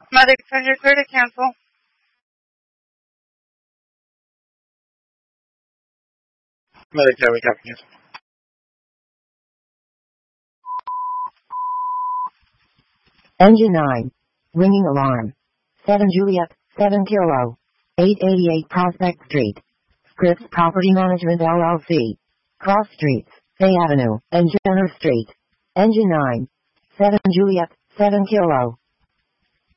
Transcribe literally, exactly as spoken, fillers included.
Medic ten, you're clear to cancel. Medic ten, we copy cancel. Engine nine. Ringing alarm. seven Juliet, seven Kilo. eight eighty-eight Prospect Street. Scripps Property Management L L C. Cross Streets, Bay Avenue, and Jenner Street. Engine nine. seven Juliet, seven Kilo.